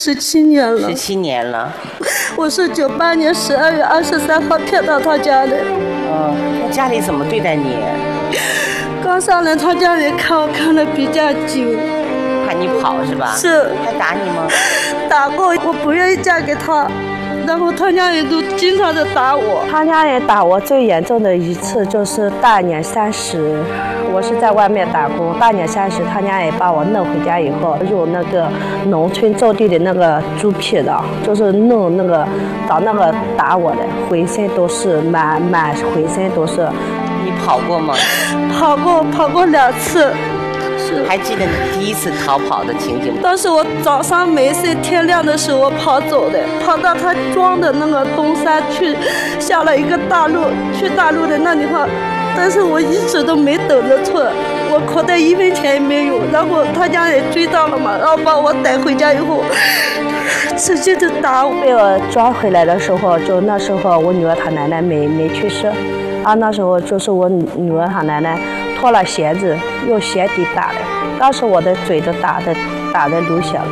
17年了。 17年了。 我是98年12月23号骗到他家的。 那家里怎么对待你？ 刚上来他家里看我看得比较紧， 怕你跑是吧？ 是。 还打你吗？ 打过，我不愿意嫁给他，然后他家人都经常的打我。 他家人打我最严重的一次就是大年30，我是在外面打工，大年30他家人把我弄回家以后，用那个农村种地的那个猪皮的，就是弄那个找那个打我的，浑身都是满浑身都是。 你跑过吗？ 跑过2次。 还记得你第一次逃跑的情景吗？ 当时我早上没睡，天亮的时候我跑走的，跑到他庄的那个东山去，下了一个大路，去大路的那地方，但是我一直都没等着出，我口袋1分钱也没有，然后他家人追到了嘛，然后把我带回家以后，直接就打我。 被我抓回来的时候，就那时候我女儿她奶奶没去世，那时候就是我女儿她奶奶脱了鞋子，用鞋底打的，当时我的嘴都打的流血了。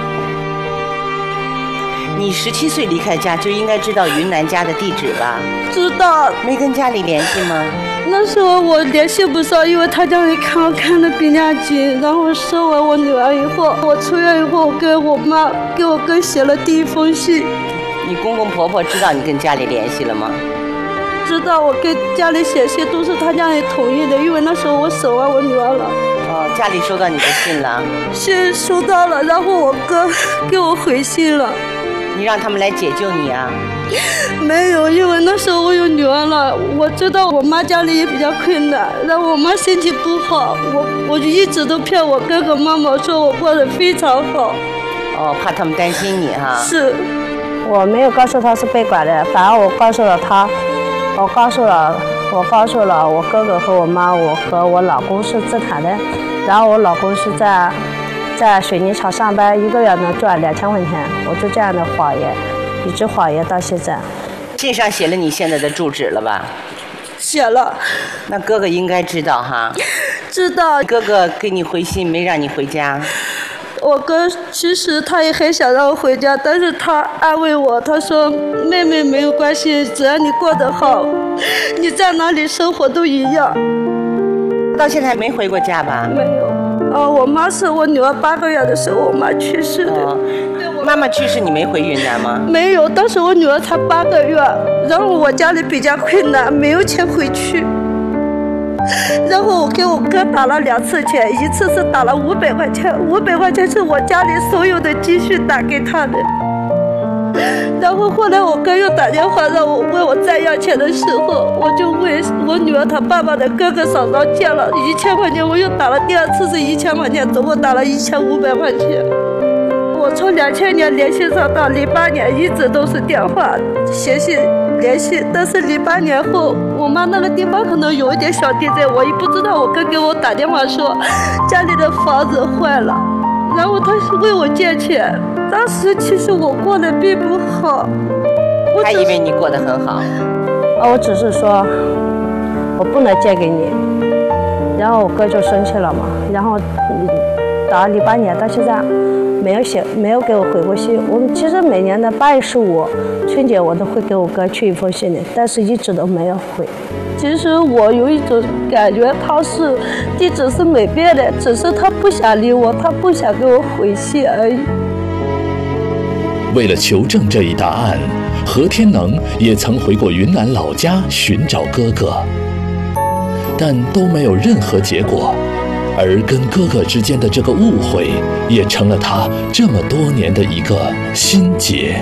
你17岁离开家就应该知道云南家的地址吧？ 知道。 没跟家里联系吗？ 那时候我联系不上，因为他家里看我看得比较紧，然后收完我女儿以后，我出院以后，我跟我妈给我哥写了第一封信。 你公公婆婆知道你跟家里联系了吗？ 知道，我跟家里写信都是他家里同意的，因为那时候我守完我女儿了。 家里收到你的信了？ 信收到了，然后我哥给我回信了。 你让他们来解救你啊？ 没有，因为那时候我有女儿了，我知道我妈家里也比较困难，然后我妈身体不好，我就一直都骗我哥哥妈妈说我过得非常好。 怕他们担心你哈？ 是。 我没有告诉他是被拐的，反而我告诉了他。我告诉了我哥哥和我妈，我和我老公是自产的，然后我老公是在水泥厂上班，1个月能赚2000块钱，我就这样的谎言，一直谎言到现在。 信上写了你现在的住址了吧？ 写了。 那哥哥应该知道哈？ 知道。 哥哥给你回信没让你回家？ 我哥其实他也很想让我回家，但是他安慰我，他说妹妹没有关系，只要你过得好，你在哪里生活都一样。 到现在还没回过家吧？ 没有。我妈是我女儿8个月的时候我妈去世的。 妈妈去世你没回云南吗？ 没有，当时我女儿才8个月，然后我家里比较困难，没有钱回去。然后我给我哥打了2次钱，一次是打了500块钱，500块钱是我家里所有的积蓄打给他的。然后后来我哥又打电话让我问我再要钱的时候，我就问我女儿她爸爸的哥哥嫂嫂借了1000块钱，我又打了第2次是1000块钱，总共打了1500块钱。我从2000年联系上到08年一直都是电话写信联系，但是08年后我妈那个地方可能有一点小地震，我也不知道，我哥给我打电话说家里的房子坏了，然后他是为我借钱。当时其实我过得并不好， 他以为你过得很好。 我只是说我不能借给你，然后我哥就生气了嘛，然后打08年到现在没有给我回过信。我们其实每年的8月15春节我都会给我哥去一封信的，但是一直都没有回。 其实我有一种感觉，他是地址是没变的，只是他不想理我，他不想给我回信而已。 为了求证这一答案，何天能也曾回过云南老家寻找哥哥，但都没有任何结果。而跟哥哥之间的这个误会，也成了他这么多年的一个心结。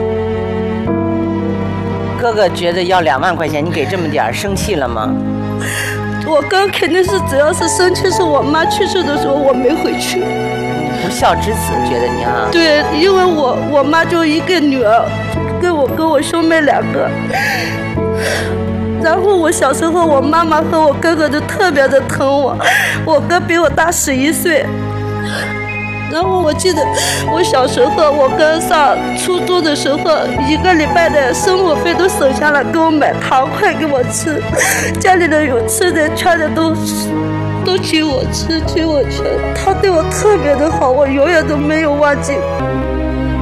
哥哥觉得要2万块钱，你给这么点儿，生气了吗？ 我哥肯定是只要是生气，是我妈去世的时候我没回去。 不孝之子，觉得你哈？ 对，因为我妈就一个女儿，跟我兄妹2个。然后我小时候，我妈妈和我哥哥都特别的疼我，我哥比我大11岁。然后我记得我小时候，我哥上初中的时候，1个礼拜的生活费都省下来给我买糖块给我吃，家里的有吃的穿的都请我吃，请我穿。他对我特别的好，我永远都没有忘记。